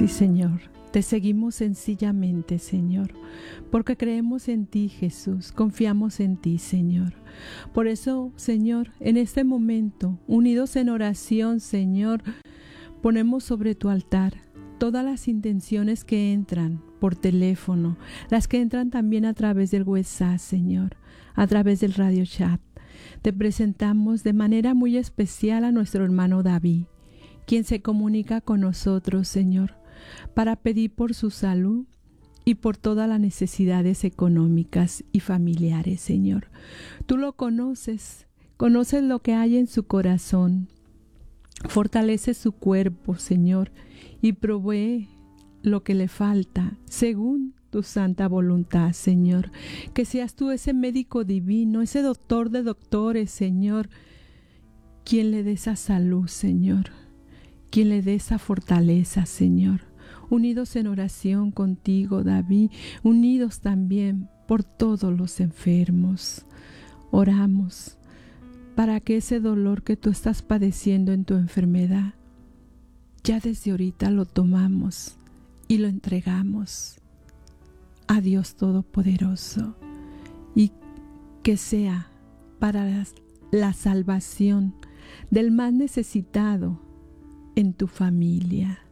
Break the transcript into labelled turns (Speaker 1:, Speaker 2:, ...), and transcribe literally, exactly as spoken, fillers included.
Speaker 1: Sí, Señor, te seguimos sencillamente, Señor, porque creemos en ti, Jesús, confiamos en ti, Señor. Por eso, Señor, en este momento, unidos en oración, Señor, ponemos sobre tu altar todas las intenciones que entran por teléfono, las que entran también a través del WhatsApp, Señor, a través del radio chat. Te presentamos de manera muy especial a nuestro hermano David, quien se comunica con nosotros, Señor, para pedir por su salud y por todas las necesidades económicas y familiares, Señor. Tú lo conoces, conoces lo que hay en su corazón. Fortalece su cuerpo, Señor, y provee lo que le falta, según tu santa voluntad, Señor. Que seas tú ese médico divino, ese doctor de doctores, Señor, quien le dé esa salud, Señor, quien le dé esa fortaleza, Señor. Unidos en oración contigo, David, unidos también por todos los enfermos. Oramos para que ese dolor que tú estás padeciendo en tu enfermedad, ya desde ahorita lo tomamos y lo entregamos a Dios Todopoderoso, y que sea para la, la salvación del más necesitado en tu familia.